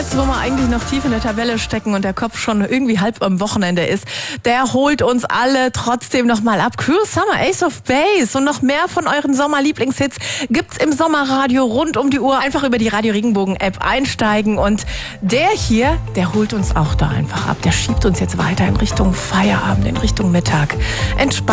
jetzt, wo wir eigentlich noch tief in der Tabelle stecken und der Kopf schon irgendwie halb am Wochenende ist, der holt uns alle trotzdem nochmal ab. Cruel Summer, Ace of Base und noch mehr von euren Sommerlieblingshits gibt's im Sommerradio rund um die Uhr. Einfach über die Radio Regenbogen App einsteigen und der hier, der holt uns auch da einfach ab. Der schiebt uns jetzt weiter in Richtung Feierabend, in Richtung Mittag. Entspannt.